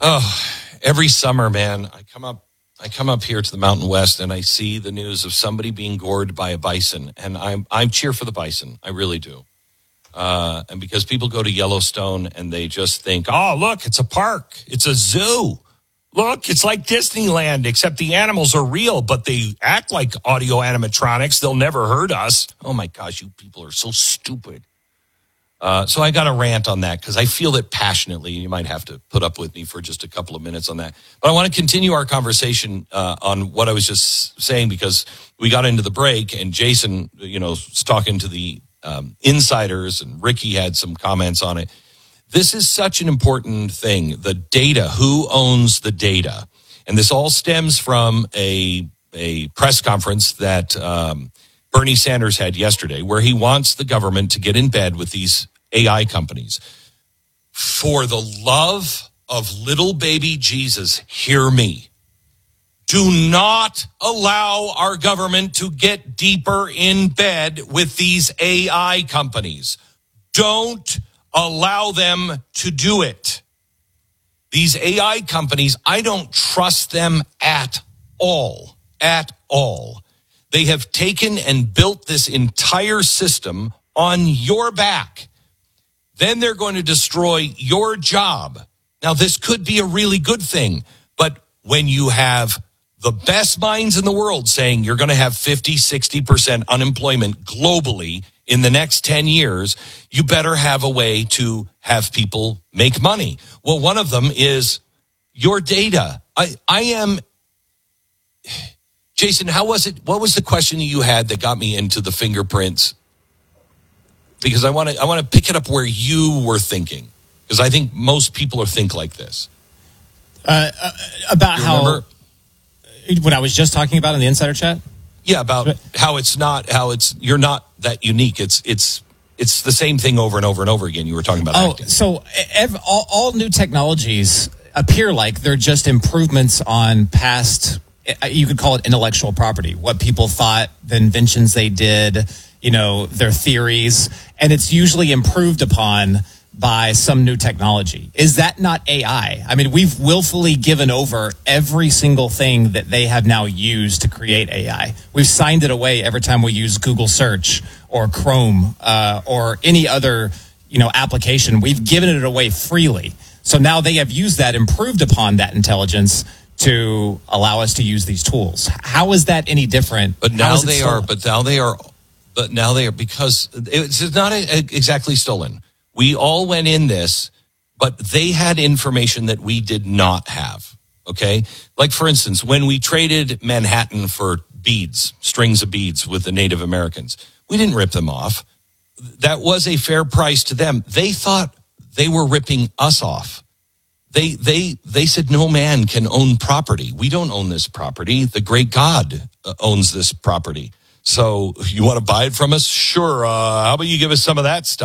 Oh, every summer, man, I come up here to the Mountain West and I see the news of somebody being gored by a bison, and I cheer for the bison. I really do. And because people go to Yellowstone and they just think, oh, look, it's a park. It's a zoo. Look, it's like Disneyland, except the animals are real, but they act like audio animatronics. They'll never hurt us. Oh, my gosh, you people are so stupid. So I got a rant on that because I feel it passionately. You might have to put up with me for just a couple of minutes on that. But I want to continue our conversation on what I was just saying, because we got into the break and Jason, was talking to the insiders, and Ricky had some comments on it. This is such an important thing. The data, who owns the data? And this all stems from a press conference that Bernie Sanders had yesterday, where he wants the government to get in bed with these AI companies. For the love of little baby Jesus, hear me. Do not allow our government to get deeper in bed with these AI companies. Don't allow them to do it. These AI companies, I don't trust them at all. At all. They have taken and built this entire system on your back. Then they're going to destroy your job. Now, this could be a really good thing, but when you have the best minds in the world saying you're going to have 50, 60% unemployment globally in the next 10 years, you better have a way to have people make money. Well, one of them is your data. Jason, how was it? What was the question you had that got me into the fingerprints? Because I want to pick it up where you were thinking, because I think most people think like this. About how, what I was just talking about in the insider chat? Yeah, about how you're not that unique. It's the same thing over and over and over again. You were talking about acting. So all new technologies appear like they're just improvements on past, you could call it intellectual property, what people thought, the inventions they did, their theories, and it's usually improved upon by some new technology. Is that not AI? I mean, we've willfully given over every single thing that they have now used to create AI. We've signed it away every time we use Google search or Chrome or any other, application. We've given it away freely. So now they have used that, improved upon that intelligence to allow us to use these tools. How is that any different? But now they are, because it's not exactly stolen. We all went in this, but they had information that we did not have, okay? Like, for instance, when we traded Manhattan for beads, strings of beads with the Native Americans, we didn't rip them off. That was a fair price to them. They thought they were ripping us off. They said no man can own property. We don't own this property. The great God owns this property. So you want to buy it from us? Sure. How about you give us some of that stuff?